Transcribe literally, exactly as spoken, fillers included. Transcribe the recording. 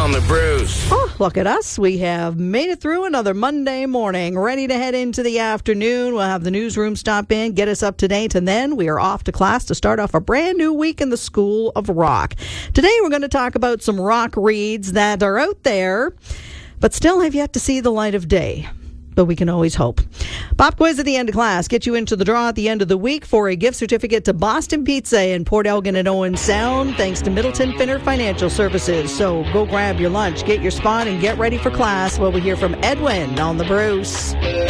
on the Bruce. Oh, look at us. We have made it through another Monday morning, ready to head into the afternoon. We'll have the newsroom stop in, get us up to date, and then we are off to class to start off a brand new week in the School of Rock. Today we're going to talk about some rock reads that are out there, but still have yet to see the light of day. But we can always hope. Pop quiz at the end of class. Get you into the draw at the end of the week for a gift certificate to Boston Pizza in Port Elgin and Owen Sound, thanks to Middleton Finner Financial Services. So go grab your lunch, get your spot, and get ready for class while we hear from Edwin on the Bruce.